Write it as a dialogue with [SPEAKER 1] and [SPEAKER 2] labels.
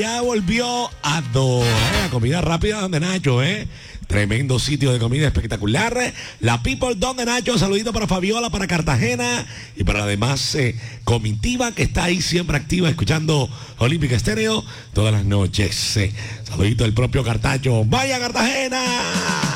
[SPEAKER 1] Ya volvió a comida rápida donde Nacho, tremendo sitio de comida espectacular. La People donde Nacho, saludito para Fabiola, para Cartagena y para además comitiva que está ahí siempre activa escuchando Olímpica Estéreo todas las noches. Saludito del propio Cartacho. ¡Vaya Cartagena!